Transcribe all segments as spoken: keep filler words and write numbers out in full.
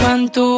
en tu.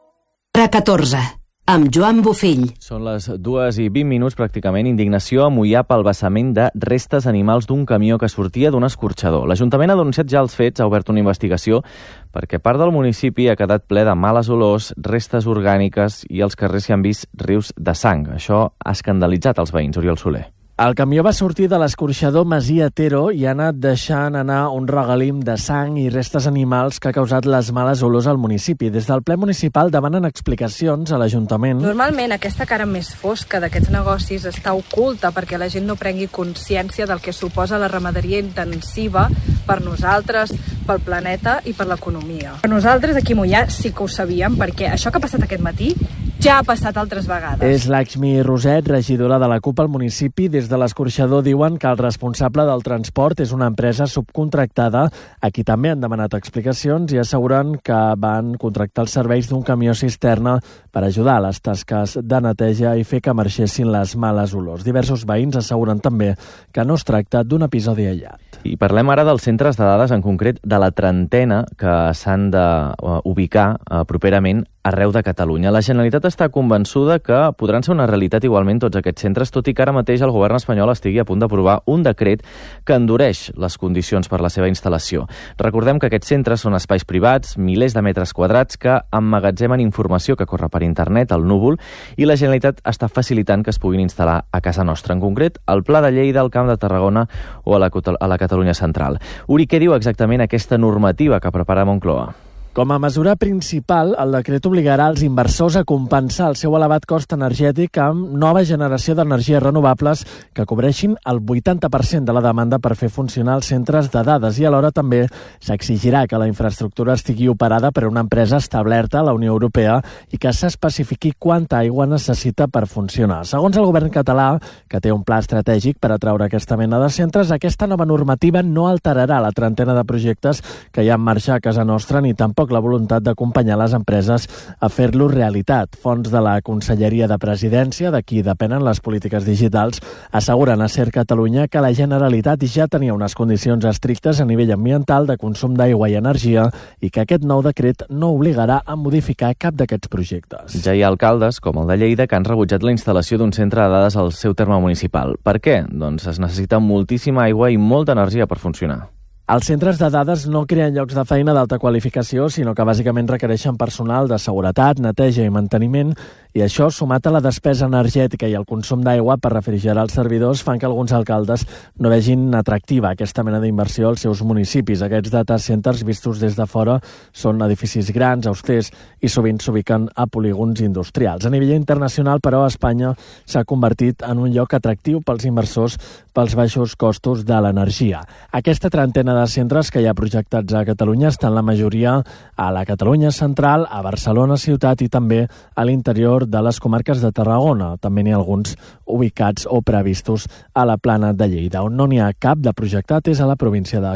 R catorze, amb Joan Bofill. Són les dues i vint minuts, pràcticament. Indignació a Moià pel vessament de restes animals d'un camió que sortia d'un escorxador. L'Ajuntament ha denunciat ja els fets, ha obert una investigació perquè part del municipi ha quedat ple de males olors, restes orgàniques i als carrers s'hi han vist rius de sang. Això ha escandalitzat els veïns. Oriol Soler. El camió va sortir de l'escorxador Masia Tero i ha anat deixant anar un regalim de sang i restes animals que ha causat les males olors al municipi. Des del ple municipal demanen explicacions a l'Ajuntament. Normalment aquesta cara més fosca d'aquests negocis està oculta perquè la gent no prengui consciència del que suposa la ramaderia intensiva per nosaltres, pel planeta i per l'economia. Nosaltres aquí a Moià sí que ho sabíem perquè això que ha passat aquest matí ja ha passat altres vegades. És Laxmi Roset, regidora de la CUP al municipi. Des de l'escorxador diuen que el responsable del transport és una empresa subcontractada. Aquí també han demanat explicacions i asseguren que van contractar els serveis d'un camió cisterna per ajudar a les tasques de neteja i fer que marxessin les males olors. Diversos veïns asseguren també que no es tracta d'un episodi aïllat. I parlem ara dels centres de dades, en concret de la trentena que s'han d'ubicar properament arreu de Catalunya. La Generalitat està convençuda que podran ser una realitat igualment tots aquests centres, tot i que ara mateix el govern espanyol estigui a punt d'aprovar un decret que endureix les condicions per la seva instal·lació. Recordem que aquests centres són espais privats, milers de metres quadrats que emmagatzemen informació que corre per internet, al núvol, i la Generalitat està facilitant que es puguin instal·lar a casa nostra, en concret al Pla de Lleida, al Camp de Tarragona o a la, a la Catalunya Central. Uri, què diu exactament aquesta normativa que prepara Moncloa? Com a mesura principal, el decret obligarà els inversors a compensar el seu elevat cost energètic amb nova generació d'energies renovables que cobreixin el vuitanta per cent de la demanda per fer funcionar els centres de dades i alhora també s'exigirà que la infraestructura estigui operada per una empresa establerta a la Unió Europea i que s'especifiqui quanta aigua necessita per funcionar. Segons el govern català, que té un pla estratègic per atraure aquesta mena de centres, aquesta nova normativa no alterarà la trentena de projectes que hi ha en marxa a casa nostra ni tampoc la voluntat d'acompanyar les empreses a fer-lo realitat. Fons de la Conselleria de Presidència, de qui depenen les polítiques digitals, asseguren a Ser Catalunya que la Generalitat ja tenia unes condicions estrictes a nivell ambiental de consum d'aigua i energia i que aquest nou decret no obligarà a modificar cap d'aquests projectes. Ja hi ha alcaldes, com el de Lleida, que han rebutjat la instal·lació d'un centre de dades al seu terme municipal. Per què? Doncs es necessita moltíssima aigua i molta energia per funcionar. Els centres de dades no creen llocs de feina d'alta qualificació, sinó que bàsicament requereixen personal de seguretat, neteja i manteniment, i això, sumat a la despesa energètica i el consum d'aigua per refrigerar els servidors, fan que alguns alcaldes no vegin atractiva aquesta mena d'inversió als seus municipis. Aquests data centers, vistos des de fora, són edificis grans, austers, i sovint s'ubiquen a polígons industrials. A nivell internacional, però, Espanya s'ha convertit en un lloc atractiu pels inversors pels baixos costos de l'energia. Aquesta trentena de centres que hi ha projectats a Catalunya estan la majoria a la Catalunya Central, a Barcelona ciutat i també a l'interior de les comarques de Tarragona. També n'hi ha alguns ubicats o previstos a la Plana de Lleida. On no n'hi ha cap de projectat és a la província de...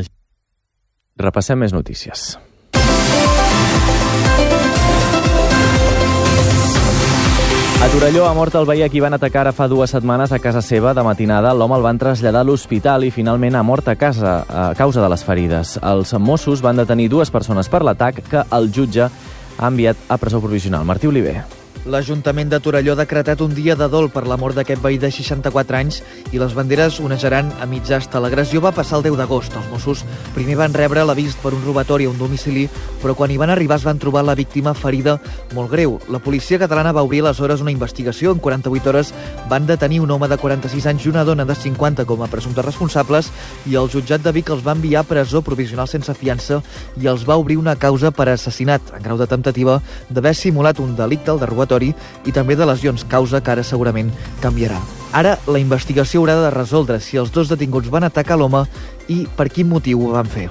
Repassem més notícies. A Torelló ha mort el veí a qui van atacar ara fa dues setmanes a casa seva. De matinada, l'home el van traslladar a l'hospital i finalment ha mort a casa a causa de les ferides. Els Mossos van detenir dues persones per l'atac que el jutge ha enviat a presó provisional. Martí Oliver. L'Ajuntament de Torelló ha decretat un dia de dol per la mort d'aquest veí de seixanta-quatre anys i les banderes onejaran a mig asta. L'agressió va passar el deu d'agost. Els Mossos primer van rebre l'avís per un robatori a un domicili, però quan hi van arribar es van trobar la víctima ferida molt greu. La policia catalana va obrir aleshores una investigació. En quaranta-vuit hores van detenir un home de quaranta-sis anys i una dona de cinquanta com a presumptes responsables i el jutjat de Vic els va enviar a presó provisional sense fiança i els va obrir una causa per assassinat en grau de temptativa d'haver simulat un delicte, el de robatori, i també de lesions, causa que ara segurament canviarà. Ara la investigació haurà de resoldre si els dos detinguts van atacar l'home i per quin motiu ho van fer.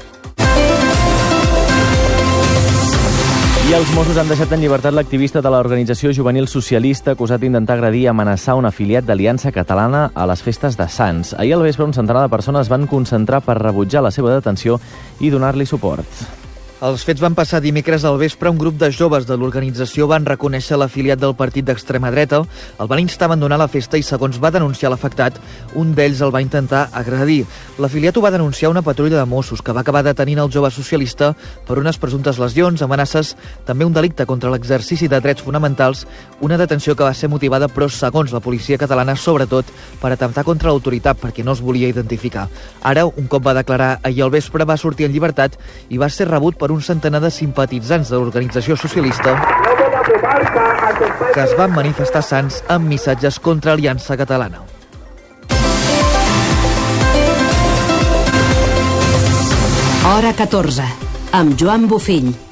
I els Mossos han deixat en llibertat l'activista de l'organització juvenil socialista acusat d'intentar agredir i amenaçar un afiliat d'Aliança Catalana a les festes de Sants. Ahir al vespre un centenar de persones van concentrar per rebutjar la seva detenció i donar-li suport. Els fets van passar dimecres al vespre. Un grup de joves de l'organització van reconèixer l'afiliat del partit d'extrema dreta, el van instar a abandonar la festa i, segons va denunciar l'afectat, un d'ells el va intentar agredir. L'afiliat ho va denunciar a una patrulla de Mossos, que va acabar detenint el jove socialista per unes presumptes lesions, amenaces, també un delicte contra l'exercici de drets fonamentals, una detenció que va ser motivada, però, segons la policia catalana, sobretot per atemptar contra l'autoritat, perquè no es volia identificar. Ara, un cop va declarar ahir al vespre, va sortir en llibertat i va ser rebut per un centenar de simpatitzants de l'organització socialista que es van manifestar sants amb missatges contra Aliança Catalana. Hora catorze, amb Joan Bofill.